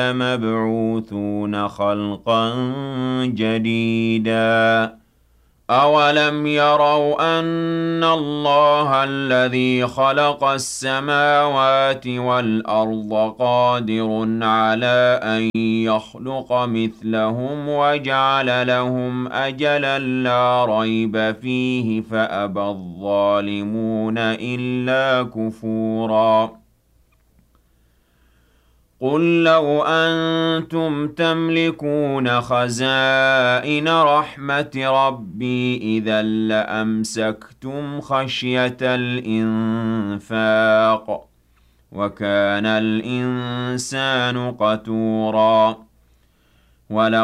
مبعوثون خلقا جديدا أولم يروا أن الله الذي خلق السماوات والأرض قادر على أن يخلق مثلهم وجعل لهم أجلا لا ريب فيه فأبى الظالمون إلا كفورا قل لو أنتم تملكون خزائن رحمة ربي إذا لأمسكتم خشية الإنفاق وكان الإنسان قتورا